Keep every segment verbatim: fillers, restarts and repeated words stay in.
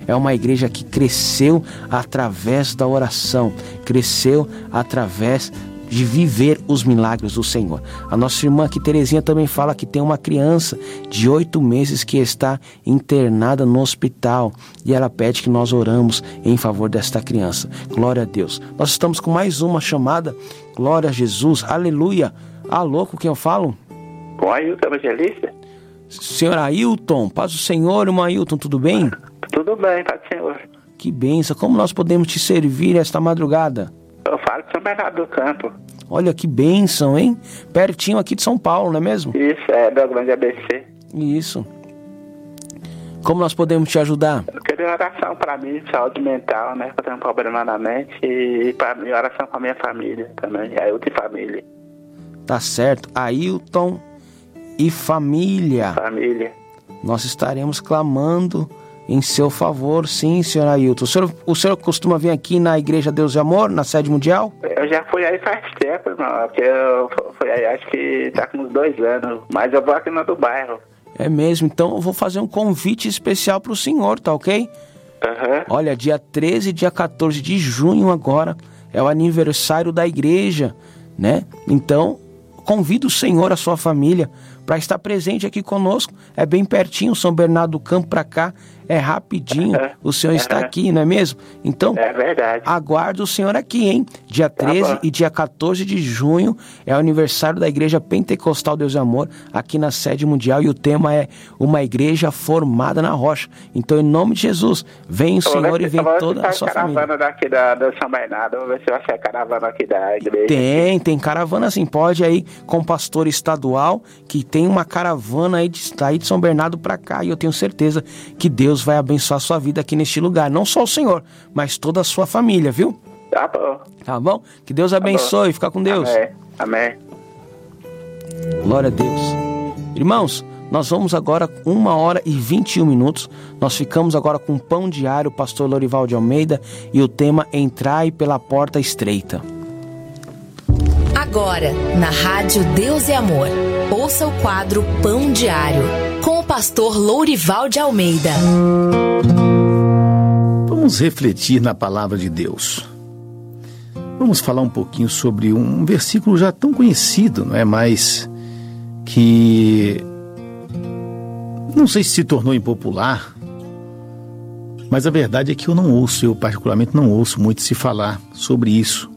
é uma igreja que cresceu através da oração, cresceu através de viver os milagres do Senhor. A nossa irmã aqui, Terezinha, também fala que tem uma criança de oito meses que está internada no hospital e ela pede que nós oramos em favor desta criança. Glória a Deus. Nós estamos com mais uma chamada. Glória a Jesus. Aleluia. Alô, com quem eu falo? Com Ailton Evangelista. Senhor Ailton, paz do Senhor, irmão Ailton, tudo bem? Tudo bem, paz do Senhor. Que bênção. Como nós podemos te servir esta madrugada? Eu falo de São Bernardo do Campo. Olha que bênção, hein? Pertinho aqui de São Paulo, não é mesmo? Isso, é do Grande A B C. Isso. Como nós podemos te ajudar? Eu queria oração para mim, saúde mental, né? Eu tenho um problema na mente e para mim, oração para minha família também, Ailton e família. Tá certo. Ailton e família. Família. Nós estaremos clamando em seu favor, sim, senhor Ailton. O senhor, o senhor costuma vir aqui na Igreja Deus e Amor, na sede mundial? Eu já fui aí faz tempo, irmão, porque eu fui aí, acho que tá com uns dois anos, mas eu vou aqui no do bairro. É mesmo, então eu vou fazer um convite especial pro senhor, tá ok? Uhum. Olha, dia treze e dia quatorze de junho agora é o aniversário da igreja, né? Então, convido o senhor, a sua família, para estar presente aqui conosco. É bem pertinho, São Bernardo do Campo para cá, é rapidinho. Uhum. O senhor uhum. está aqui, não é mesmo? Então, é verdade. Aguardo o senhor aqui, hein? Dia treze tá e dia quatorze de junho é o aniversário da Igreja Pentecostal Deus e Amor, aqui na sede mundial, e o tema é uma igreja formada na rocha. Então, em nome de Jesus, vem o senhor e vem toda a sua família. Tem caravana daqui da, da São Bernardo, vamos ver se vai ser caravana aqui da igreja. Tem, aqui. tem caravana sim, pode aí com o pastor estadual, que tem uma caravana aí de, aí de São Bernardo para cá, e eu tenho certeza que Deus vai abençoar a sua vida aqui neste lugar. Não só o senhor, mas toda a sua família, viu? Tá bom. Tá bom? Que Deus abençoe. Tá, fica com Deus. Amém. Amém. Glória a Deus. Irmãos, nós vamos agora uma hora e vinte e um minutos. Nós ficamos agora com o Pão Diário, pastor Lorival de Almeida, e o tema Entrai pela Porta Estreita. Agora, na Rádio Deus e Amor, ouça o quadro Pão Diário, com o pastor Lourival de Almeida. Vamos refletir na palavra de Deus. Vamos falar um pouquinho sobre um versículo já tão conhecido, não é? Mas que não sei se se tornou impopular, mas a verdade é que eu não ouço, eu particularmente não ouço muito se falar sobre isso.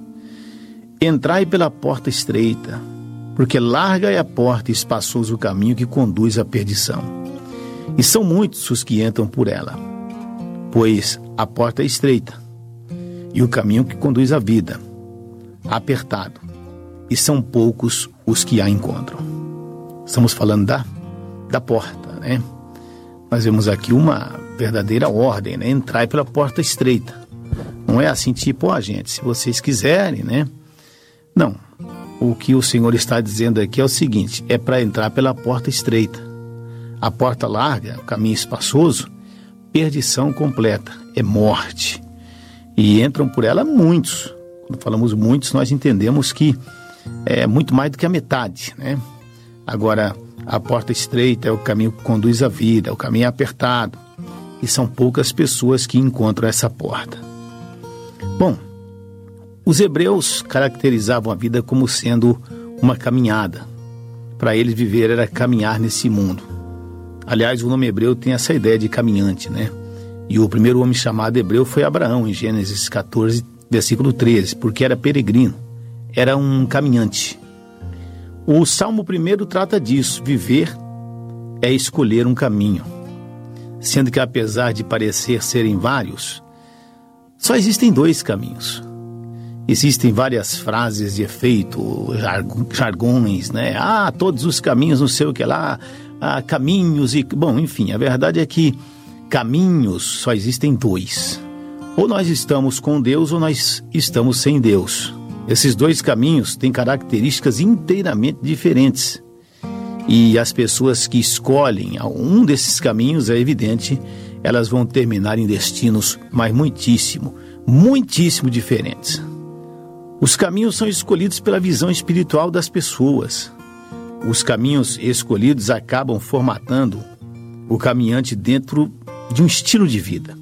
Entrai pela porta estreita, porque larga é a porta e espaçoso o caminho que conduz à perdição. E são muitos os que entram por ela, pois a porta é estreita e o caminho que conduz à vida, apertado, e são poucos os que a encontram. Estamos falando da, da porta, né? Nós vemos aqui uma verdadeira ordem, né? Entrai pela porta estreita. Não é assim tipo, ó, gente, se vocês quiserem, né? Não, o que o Senhor está dizendo aqui é o seguinte, é para entrar pela porta estreita. A porta larga, o caminho espaçoso, perdição completa, é morte. E entram por ela muitos. Quando falamos muitos, nós entendemos que é muito mais do que a metade, né? Agora, a porta estreita é o caminho que conduz à vida, é o caminho apertado. E são poucas pessoas que encontram essa porta. Bom, os hebreus caracterizavam a vida como sendo uma caminhada. Para eles, viver era caminhar nesse mundo. Aliás, o nome hebreu tem essa ideia de caminhante, né? E o primeiro homem chamado hebreu foi Abraão, em Gênesis catorze, versículo treze, porque era peregrino, era um caminhante. O Salmo primeiro trata disso, viver é escolher um caminho. Sendo que, apesar de parecer serem vários, só existem dois caminhos. Existem várias frases de efeito, jargões, né? Ah, todos os caminhos, não sei o que lá, ah, caminhos e... Bom, enfim, a verdade é que caminhos só existem dois. Ou nós estamos com Deus ou nós estamos sem Deus. Esses dois caminhos têm características inteiramente diferentes. E as pessoas que escolhem um desses caminhos, é evidente, elas vão terminar em destinos, mas muitíssimo, muitíssimo diferentes. Os caminhos são escolhidos pela visão espiritual das pessoas. Os caminhos escolhidos acabam formatando o caminhante dentro de um estilo de vida.